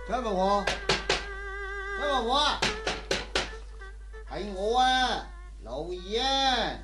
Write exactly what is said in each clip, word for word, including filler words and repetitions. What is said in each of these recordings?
蔡婆婆，蔡婆婆啊，係我啊，老二啊。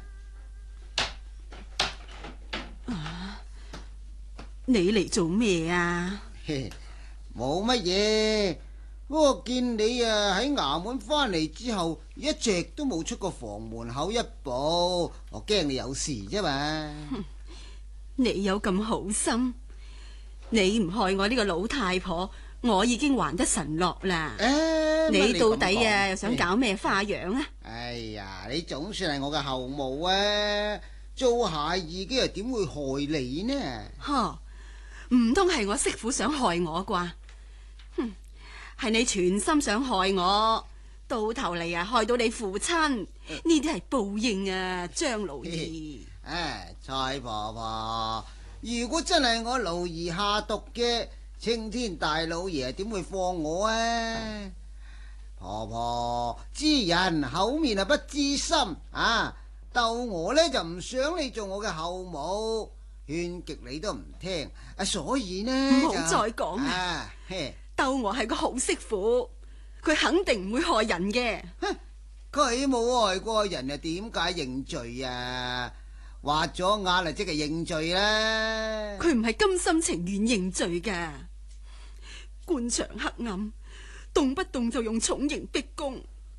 啊，你嚟做咩啊？ 冇乜嘢，不過見你啊喺衙門翻嚟之後，一直都冇出過房門口一步，我驚你有事啫嘛。 你有咁好心，你唔害我呢個老太婆，我已經還得神落啦。 誒， 你到底乜啊你又想搞咩花樣啊？ 哎呀，你總算係我嘅後母啊，做下兒嘅又點會害你呢？ 呵，唔通係我媳婦想害我啩？哼，係你全心想害我，到頭嚟啊害到你父親，呢啲係報應啊，張老二。 唉，蔡婆婆，如果真係我老兒下毒嘅，青天大老爺點會放我啊？婆婆知人口面啊不知心啊，鬥我呢就唔想你做我嘅後母，勸極你都唔聽啊，所以呢唔好就再講啦啊，嘿， 鬥我係個好媳婦，佢肯定唔會害人嘅。 哼，佢冇害過人啊，點解認罪啊？畫咗眼啊，即係認罪啦。 佢唔係甘心情願認罪噶，官場黑暗，動不動就用重刑逼供。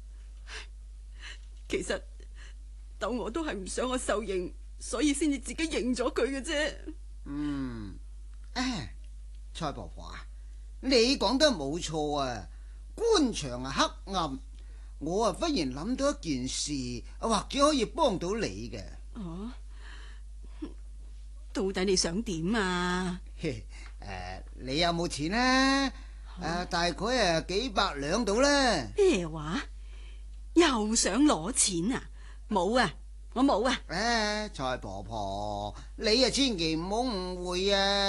其實鬥我都係唔想我受刑，所以先至自己認咗佢嘅啫。 嗯，唉，蔡婆婆啊，你講得冇錯啊，官場啊黑暗，我啊忽然諗到一件事，或者可以幫到你嘅。 哦，到底你想點啊？ 誒、呃，你有冇錢啊？誒、呃，大概啊幾百兩到啦。 咩話？又想攞錢啊？冇啊，我冇啊。 誒，蔡婆婆，你啊千祈唔好誤會啊！